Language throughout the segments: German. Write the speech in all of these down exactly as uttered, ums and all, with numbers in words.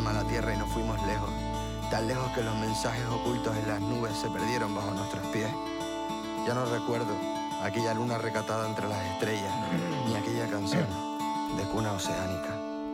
llama la tierra y nos fuimos lejos, tan lejos que los mensajes ocultos en las nubes se perdieron bajo nuestros pies. Ya no recuerdo aquella luna recatada entre las estrellas, ni aquella canción de cuna oceánica.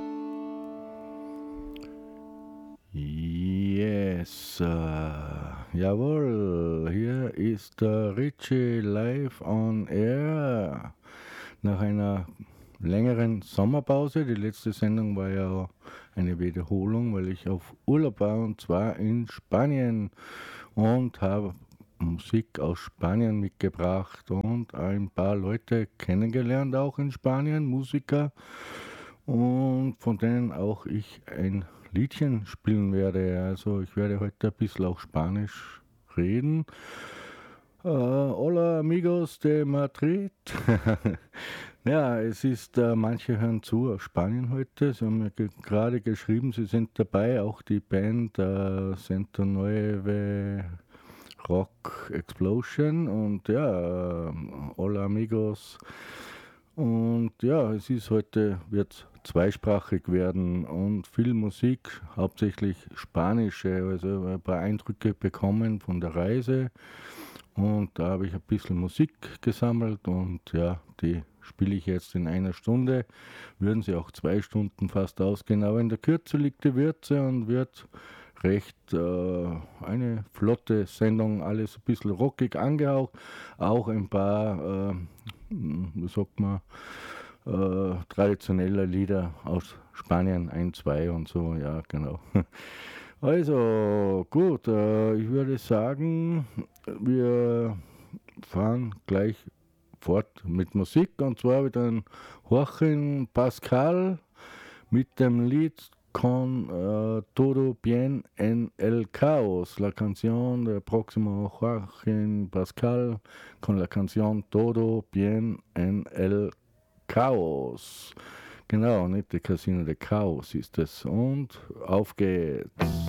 Yes, uh, jawohl, hier ist der Richie live on air. Nach einer längeren Sommerpause, die letzte Sendung war ja eine Wiederholung, weil ich auf Urlaub war, und zwar in Spanien, und habe Musik aus Spanien mitgebracht und ein paar Leute kennengelernt, auch in Spanien, Musiker, und von denen auch ich ein Liedchen spielen werde. Also ich werde heute ein bisschen auch Spanisch reden. Uh, hola amigos de Madrid. Ja, es ist, uh, manche hören zu aus Spanien heute. Sie haben mir ge- gerade geschrieben, sie sind dabei, auch die Band uh, Cento Nueve Rock Explosion. Und ja, uh, hola amigos. Und ja, es ist heute, wird zweisprachig werden und viel Musik, hauptsächlich spanische, also ein paar Eindrücke bekommen von der Reise, und da habe ich ein bisschen Musik gesammelt, und ja, die spiele ich jetzt in einer Stunde, würden sie auch zwei Stunden fast ausgehen, aber in der Kürze liegt die Würze und wird recht äh, eine flotte Sendung, alles ein bisschen rockig angehaucht, auch ein paar, äh, wie sagt man, äh, traditionelle Lieder aus Spanien, ein, zwei und so, ja, genau. Also, gut, äh, ich würde sagen, wir fahren gleich fort mit Musik, und zwar wieder ein Joaquín Pascal mit dem Lied Con uh, Todo Bien en el Caos, la canción del próximo Joaquín Pascal con la canción Todo Bien en el Chaos. Genau, nicht der Casino, der Chaos ist es. Und auf geht's.